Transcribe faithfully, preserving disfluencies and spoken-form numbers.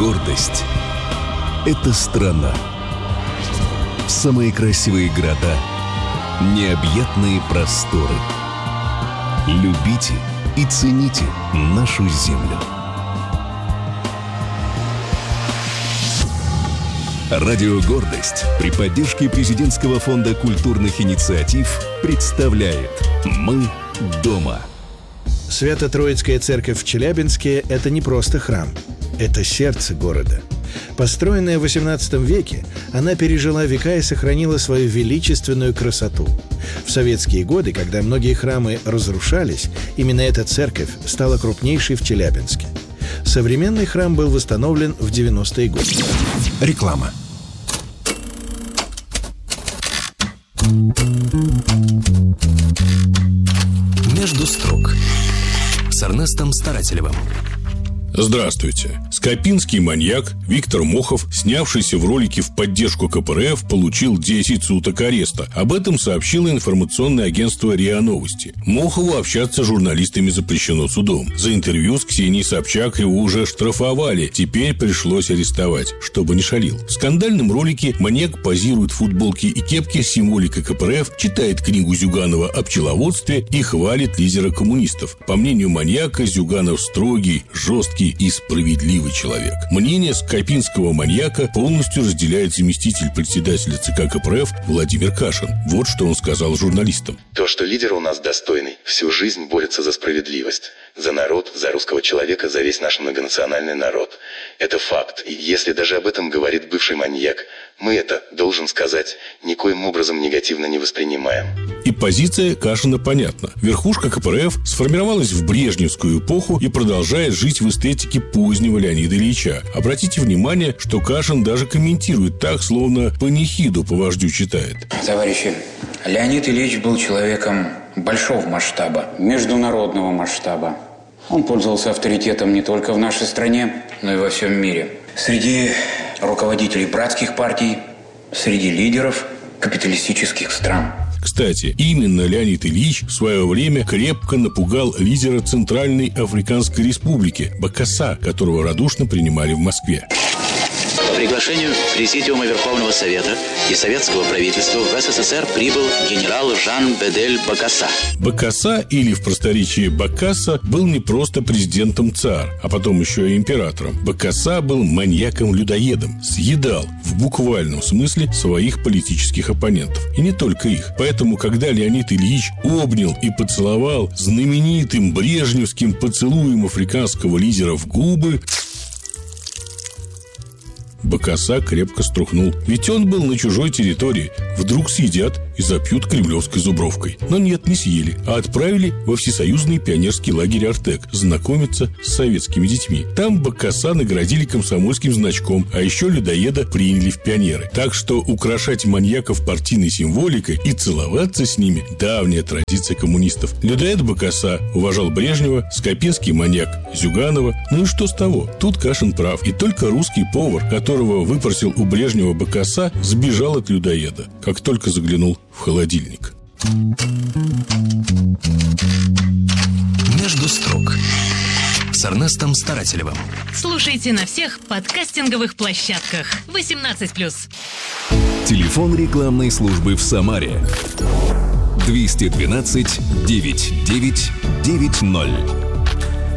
Гордость – это страна. Самые красивые города, необъятные просторы. Любите и цените нашу землю. Радио «Гордость» при поддержке Президентского фонда культурных инициатив представляет «Мы дома». Свято-Троицкая церковь в Челябинске – это не просто храм, это сердце города. Построенная в восемнадцатом веке, она пережила века и сохранила свою величественную красоту. В советские годы, когда многие храмы разрушались, именно эта церковь стала крупнейшей в Челябинске. Современный храм был восстановлен в девяностые годы. Реклама. Между строк с Эрнестом Старателевым. Здравствуйте. Скопинский маньяк Виктор Мохов, снявшийся в ролике в поддержку ка пэ эр эф, получил десять суток ареста. Об этом сообщило информационное агентство РИА Новости. Мохову общаться с журналистами запрещено судом. За интервью с Ксенией Собчак его уже штрафовали. Теперь пришлось арестовать, чтобы не шалил. В скандальном ролике маньяк позирует в футболке и кепке с символикой ка пэ эр эф, читает книгу Зюганова о пчеловодстве и хвалит лидера коммунистов. По мнению маньяка, Зюганов строгий, жесткий и справедливый человек. Мнение скопинского маньяка полностью разделяет заместитель председателя ЦК ка пэ эр эф Владимир Кашин. Вот что он сказал журналистам. То, что лидер у нас достойный, всю жизнь борется за справедливость. За народ, за русского человека, за весь наш многонациональный народ. Это факт. И если даже об этом говорит бывший маньяк, мы это, должен сказать, никоим образом негативно не воспринимаем. И позиция Кашина понятна. Верхушка ка пэ эр эф сформировалась в брежневскую эпоху и продолжает жить в эстетике позднего Леонида Ильича. Обратите внимание, что Кашин даже комментирует так, словно панихиду по вождю читает. Товарищи, Леонид Ильич был человеком большого масштаба, международного масштаба. Он пользовался авторитетом не только в нашей стране, но и во всем мире. Среди руководителей братских партий, среди лидеров капиталистических стран. Кстати, именно Леонид Ильич в свое время крепко напугал лидера Центральной Африканской Республики Бокassa, которого радушно принимали в Москве. По приглашению Президиума Верховного Совета и советского правительства в эс эс эс эр прибыл генерал Жан-Бедель Бокassa. Бокassa, или в просторечии Бокassa, был не просто президентом ЦАР, а потом еще и императором. Бокassa был маньяком-людоедом, съедал в буквальном смысле своих политических оппонентов. И не только их. Поэтому, когда Леонид Ильич обнял и поцеловал знаменитым брежневским поцелуем африканского лидера в губы, Бокassa крепко струхнул. Ведь он был на чужой территории. Вдруг съедят и запьют кремлевской зубровкой. Но нет, не съели, а отправили во всесоюзный пионерский лагерь «Артек» знакомиться с советскими детьми. Там Бокassa наградили комсомольским значком, а еще людоеда приняли в пионеры. Так что украшать маньяков партийной символикой и целоваться с ними – давняя традиция коммунистов. Людоед Бокassa уважал Брежнева, скопинский маньяк Зюганова. Ну и что с того? Тут Кашин прав. И только русский повар, которого выпросил у Брежнева Бокassa, сбежал от людоеда, как только заглянул в холодильник. Между строк с Эрнестом Старателевым. Слушайте на всех подкастинговых площадках. восемнадцать плюс. Телефон рекламной службы в Самаре. двести двенадцать девятьсот девять девять ноль.